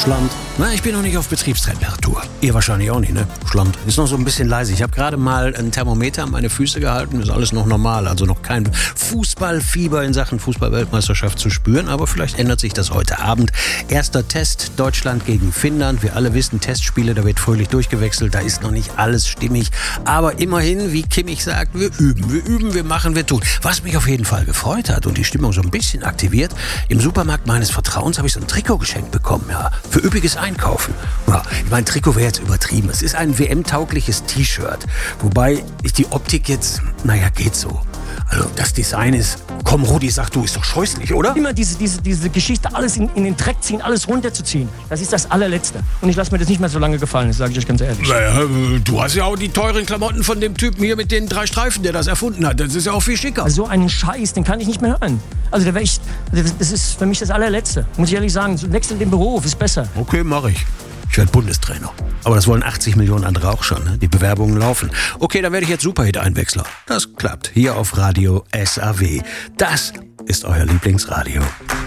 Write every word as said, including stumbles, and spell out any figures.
Schland. Na, ich bin noch nicht auf Betriebstemperatur. Ihr wahrscheinlich auch nicht, ne? Schland ist noch so ein bisschen leise. Ich habe gerade mal ein Thermometer an meine Füße gehalten. Ist alles noch normal. Also noch kein Fußballfieber in Sachen Fußball-Weltmeisterschaft zu spüren. Aber vielleicht ändert sich das heute Abend. Erster Test, Deutschland gegen Finnland. Wir alle wissen, Testspiele, da wird fröhlich durchgewechselt. Da ist noch nicht alles stimmig. Aber immerhin, wie Kimmich sagt, wir üben. Wir üben, wir machen, wir tun. Was mich auf jeden Fall gefreut hat und die Stimmung so ein bisschen aktiviert, im Supermarkt meines Vertrauens habe ich so ein Trikot geschenkt bekommen, ja, für üppiges Einkaufen. Ja, ich meine, Trikot wäre jetzt übertrieben. Es ist ein W M-taugliches T-Shirt, wobei ich die Optik jetzt, naja, geht so. Also das Design ist, komm Rudi, sag du, ist doch scheußlich, oder? Immer diese, diese, diese Geschichte, alles in, in den Dreck ziehen, alles runterzuziehen, das ist das allerletzte. Und ich lasse mir das nicht mehr so lange gefallen, das sage ich euch ganz ehrlich. Naja, du hast ja auch die teuren Klamotten von dem Typen hier mit den drei Streifen, der das erfunden hat. Das ist ja auch viel schicker. Also so einen Scheiß, den kann ich nicht mehr hören. Also da ich, das ist für mich das allerletzte, muss ich ehrlich sagen. Wechsel den Beruf, ist besser. Okay, mache ich. Ich werde Bundestrainer. Aber das wollen achtzig Millionen andere auch schon. Ne? Die Bewerbungen laufen. Okay, dann werde ich jetzt Superhit-Einwechsler. Das klappt. Hier auf Radio S A W. Das ist euer Lieblingsradio.